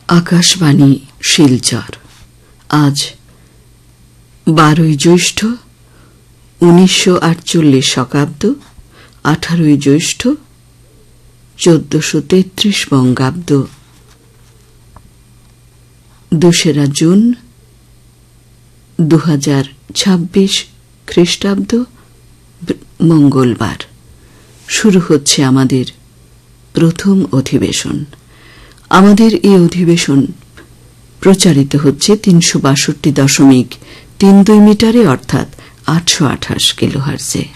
আকাশবাণী শিলচর। আজ 12 জ্যৈষ্ঠ 1948 শকাব্দ, 18 জ্যৈষ্ঠ 1433 বঙ্গাব্দ, 2 জুন 2026 খ্রিস্টাব্দ, মঙ্গলবার। শুরু হচ্ছে আমাদের প্রথম অধিবেশন। আমাদের এই অধিবেশন প্রচারিত হচ্ছে 362.32 মিটারে, অর্থাৎ 828 কিলোহার্টজে।